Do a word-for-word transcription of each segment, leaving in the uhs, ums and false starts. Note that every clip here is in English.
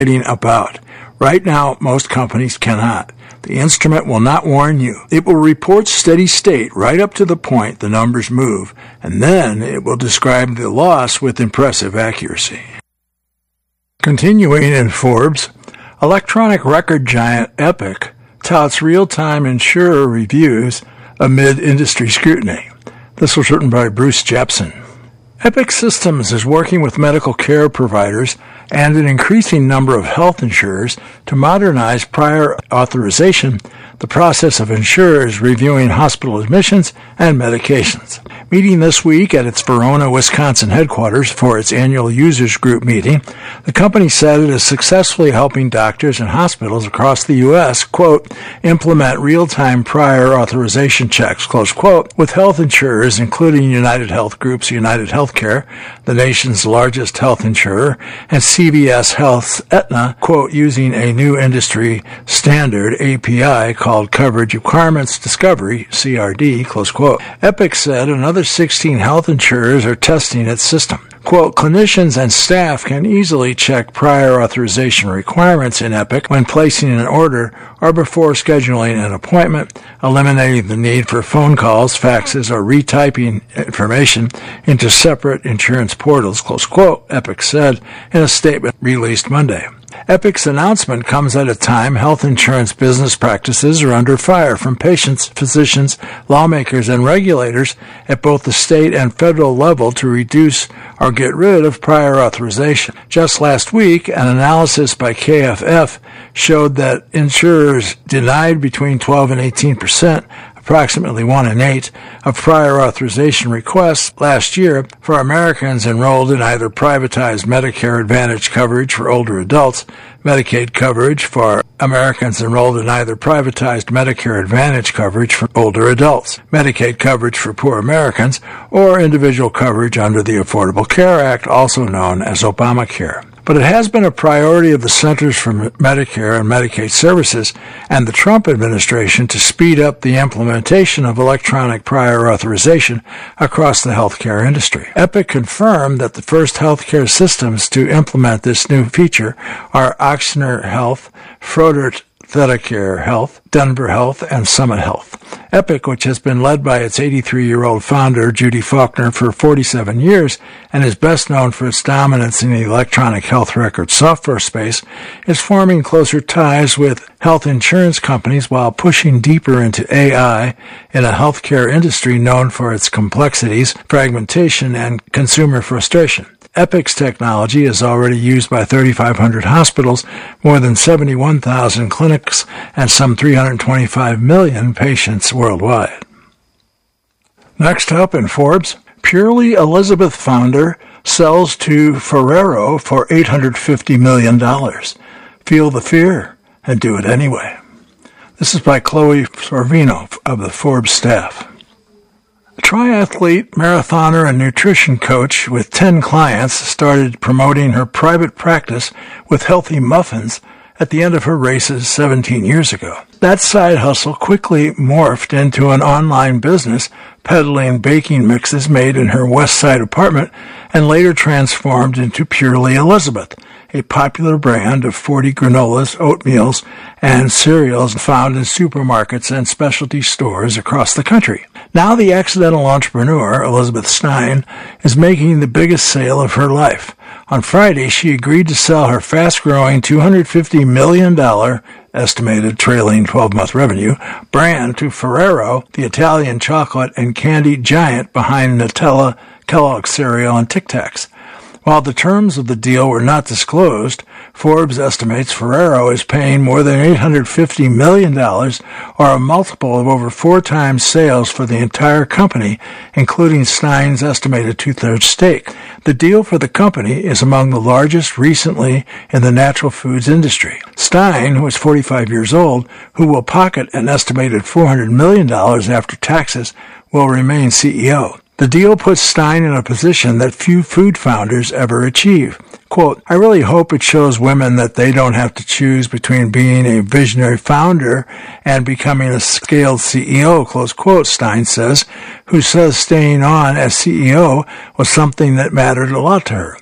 about. Right now, most companies cannot. The instrument will not warn you. It will report steady state right up to the point the numbers move, and then it will describe the loss with impressive accuracy. Continuing in Forbes, electronic record giant Epic touts real-time insurer reviews amid industry scrutiny. This was written by Bruce Jepson. Epic Systems is working with medical care providers and an increasing number of health insurers to modernize prior authorization, the process of insurers reviewing hospital admissions and medications. Meeting this week at its Verona, Wisconsin headquarters for its annual users group meeting, the company said it is successfully helping doctors and hospitals across the U S, quote, implement real-time prior authorization checks, close quote, with health insurers including United Health Group's United Healthcare, the nation's largest health insurer, and C V S Health's Aetna, quote, using a new industry standard A P I called Coverage Requirements Discovery, C R D, close quote. Epic said another sixteen health insurers are testing its system. Quote, clinicians and staff can easily check prior authorization requirements in Epic when placing an order or before scheduling an appointment, eliminating the need for phone calls, faxes, or retyping information into separate insurance portals, close quote, Epic said in a statement released Monday. Epic's announcement comes at a time health insurance business practices are under fire from patients, physicians, lawmakers, and regulators at both the state and federal level to reduce or get rid of prior authorization. Just last week, an analysis by K F F showed that insurers denied between twelve and eighteen percent, approximately one in eight, of prior authorization requests last year for Americans enrolled in either privatized Medicare Advantage coverage for older adults, Medicaid coverage for Americans enrolled in either privatized Medicare Advantage coverage for older adults, Medicaid coverage for poor Americans, or individual coverage under the Affordable Care Act, also known as Obamacare. But it has been a priority of the Centers for Medicare and Medicaid Services and the Trump administration to speed up the implementation of electronic prior authorization across the healthcare industry. Epic confirmed that the first healthcare systems to implement this new feature are Ochsner Health, Froedtert Thetacare Health, Denver Health, and Summit Health. Epic, which has been led by its eighty-three-year-old founder, Judy Faulkner, for forty-seven years and is best known for its dominance in the electronic health record software space, is forming closer ties with health insurance companies while pushing deeper into A I in a healthcare industry known for its complexities, fragmentation, and consumer frustration. Epic's technology is already used by thirty-five hundred hospitals, more than seventy-one thousand clinics, and some three hundred twenty-five million patients worldwide. Next up in Forbes, Purely Elizabeth founder sells to Ferrero for eight hundred fifty million dollars. Feel the fear and do it anyway. This is by Chloe Sorvino of the Forbes staff. A triathlete, marathoner, and nutrition coach with ten clients started promoting her private practice with healthy muffins at the end of her races seventeen years ago. That side hustle quickly morphed into an online business peddling baking mixes made in her West Side apartment and later transformed into Purely Elizabeth, a popular brand of forty granolas, oatmeals, and cereals found in supermarkets and specialty stores across the country. Now the accidental entrepreneur, Elizabeth Stein, is making the biggest sale of her life. On Friday, she agreed to sell her fast-growing two hundred fifty million dollars estimated trailing twelve-month revenue brand to Ferrero, the Italian chocolate and candy giant behind Nutella, Kellogg's cereal, and Tic Tacs. While the terms of the deal were not disclosed, Forbes estimates Ferrero is paying more than eight hundred fifty million dollars, or a multiple of over four times sales for the entire company, including Stein's estimated two-thirds stake. The deal for the company is among the largest recently in the natural foods industry. Stein, who is forty-five years old, who will pocket an estimated four hundred million dollars after taxes, will remain C E O. The deal puts Stein in a position that few food founders ever achieve. Quote, I really hope it shows women that they don't have to choose between being a visionary founder and becoming a scaled C E O, close quote, Stein says, who says staying on as C E O was something that mattered a lot to her.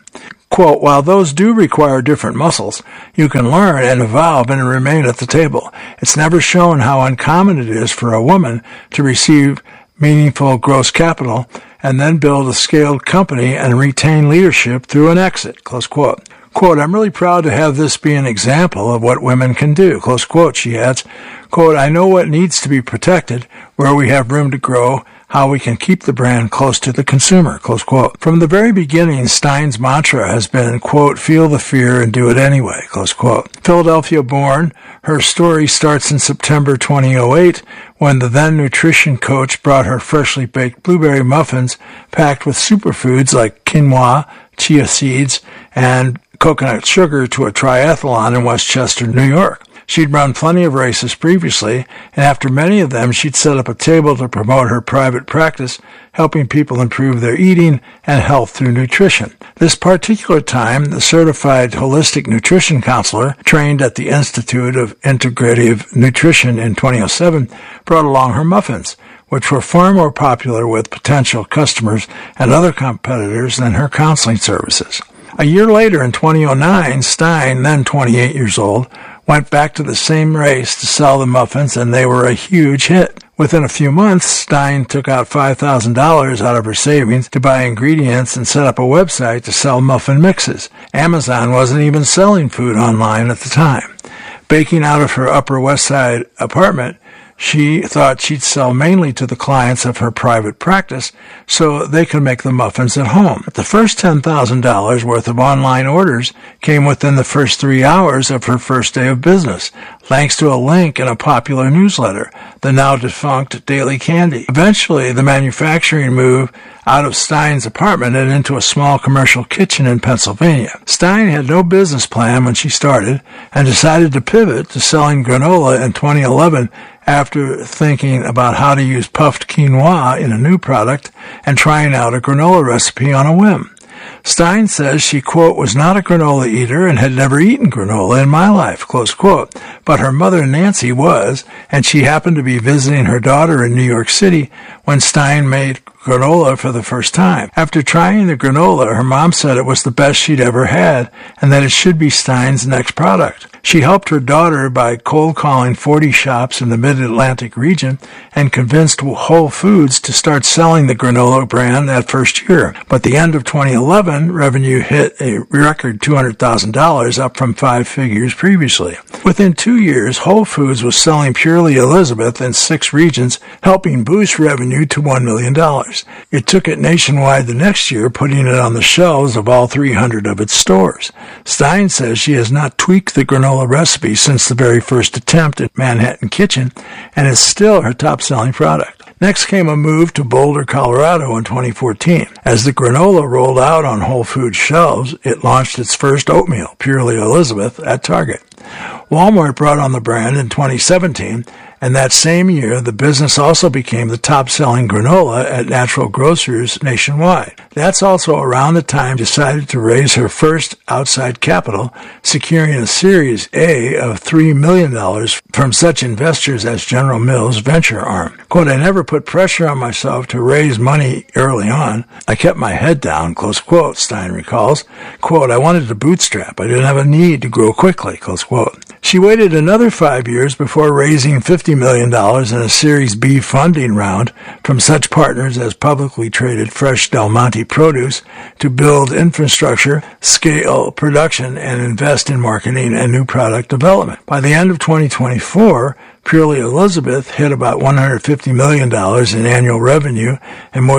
Quote, while those do require different muscles, you can learn and evolve and remain at the table. It's never shown how uncommon it is for a woman to receive meaningful gross capital and then build a scaled company and retain leadership through an exit, close quote. Quote, I'm really proud to have this be an example of what women can do, close quote, she adds. Quote, I know what needs to be protected, where we have room to grow, how we can keep the brand close to the consumer, close quote. From the very beginning, Stein's mantra has been, quote, feel the fear and do it anyway, close quote. Philadelphia born, her story starts in September twenty oh eight when the then nutrition coach brought her freshly baked blueberry muffins packed with superfoods like quinoa, chia seeds, and coconut sugar to a triathlon in Westchester, New York. She'd run plenty of races previously, and after many of them, she'd set up a table to promote her private practice, helping people improve their eating and health through nutrition. This particular time, the certified holistic nutrition counselor, trained at the Institute of Integrative Nutrition in twenty oh seven, brought along her muffins, which were far more popular with potential customers and other competitors than her counseling services. A year later, in twenty oh nine, Stein, then twenty-eight years old, went back to the same race to sell the muffins, and they were a huge hit. Within a few months, Stein took out five thousand dollars out of her savings to buy ingredients and set up a website to sell muffin mixes. Amazon wasn't even selling food online at the time. Baking out of her Upper West Side apartment, she thought she'd sell mainly to the clients of her private practice so they could make the muffins at home. The first ten thousand dollars worth of online orders came within the first three hours of her first day of business, thanks to a link in a popular newsletter, the now defunct Daily Candy. Eventually, the manufacturing moved out of Stein's apartment and into a small commercial kitchen in Pennsylvania. Stein had no business plan when she started and decided to pivot to selling granola in twenty eleven after thinking about how to use puffed quinoa in a new product and trying out a granola recipe on a whim. Stein says she, quote, was not a granola eater and had never eaten granola in my life, close quote, but her mother Nancy was, and she happened to be visiting her daughter in New York City when Stein made granola for the first time. After trying the granola, her mom said it was the best she'd ever had and that it should be Stein's next product. She helped her daughter by cold calling forty shops in the Mid-Atlantic region and convinced Whole Foods to start selling the granola brand that first year. But the end of twenty eleven, revenue hit a record two hundred thousand dollars, up from five figures previously. Within two years, Whole Foods was selling Purely Elizabeth in six regions, helping boost revenue to one million dollars. It took it nationwide the next year, putting it on the shelves of all three hundred of its stores. Stein says she has not tweaked the granola recipe since the very first attempt at Manhattan Kitchen, and is still her top-selling product. Next came a move to Boulder, Colorado in twenty fourteen. As the granola rolled out on Whole Foods shelves, it launched its first oatmeal, Purely Elizabeth, at Target. Walmart brought on the brand in twenty seventeen, and that same year, the business also became the top-selling granola at natural grocers nationwide. That's also around the time she decided to raise her first outside capital, securing a Series A of three million dollars from such investors as General Mills' venture arm. Quote, I never put pressure on myself to raise money early on. I kept my head down, close quote, Stein recalls. Quote, I wanted to bootstrap. I didn't have a need to grow quickly, close quote. She waited another five years before raising fifty million dollars in a Series B funding round from such partners as publicly traded Fresh Del Monte Produce to build infrastructure, scale production, and invest in marketing and new product development. By the end of twenty twenty-four, Purely Elizabeth hit about one hundred fifty million dollars in annual revenue and more